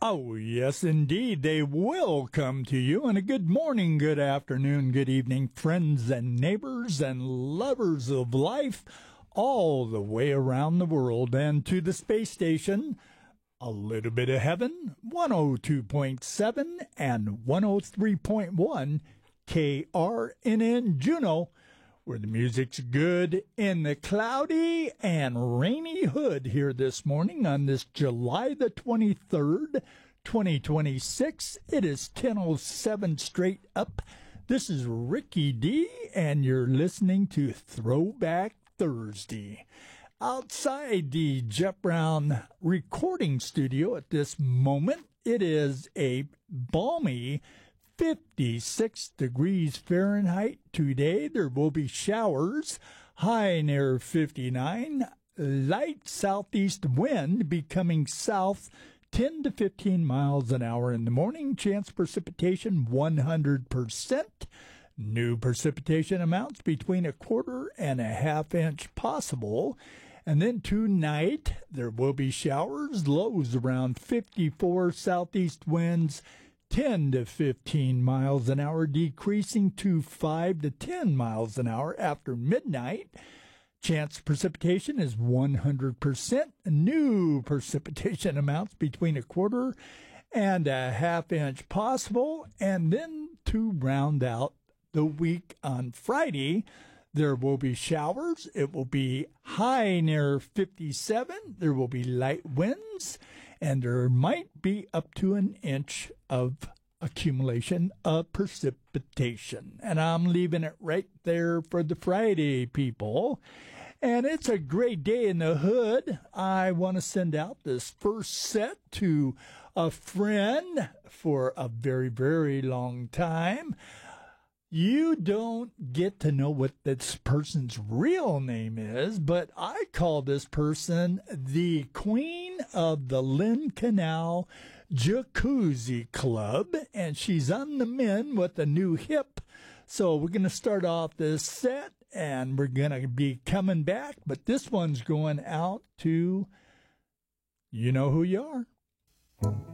Oh, yes, indeed. They will come to you. And a good morning, good afternoon, good evening, friends and neighbors and lovers of life all the way around the world and to the space station. A little bit of heaven, 102.7 and 103.1 KRNN Juneau, where the music's good in the cloudy and rainy hood here this morning on this July the 23rd, 2026. It is 10:07 straight up. This is Ricky D, and you're listening to Throwback Thursday. Outside the Jeff Brown recording studio at this moment, it is a balmy 56 degrees Fahrenheit. Today there will be showers, high near 59, light southeast wind becoming south 10 to 15 miles an hour in the morning, chance precipitation 100%, new precipitation amounts between a quarter and a half inch possible. And then tonight there will be showers, lows around 54, southeast winds 10 to 15 miles an hour, decreasing to 5 to 10 miles an hour after midnight. Chance precipitation is 100%. New precipitation amounts between a quarter and a half inch possible. And then to round out the week on Friday, there will be showers. It will be high near 57. There will be light winds, and there might be up to an inch of accumulation of precipitation. And I'm leaving it right there for the Friday, people. And it's a great day in the hood. I want to send out this first set to a friend for a very, very long time. You don't get to know what this person's real name is, but I call this person the Queen of the Lynn Canal Jacuzzi Club, and she's on the mend with a new hip. So we're going to start off this set, and we're going to be coming back, but this one's going out to, you know who you are.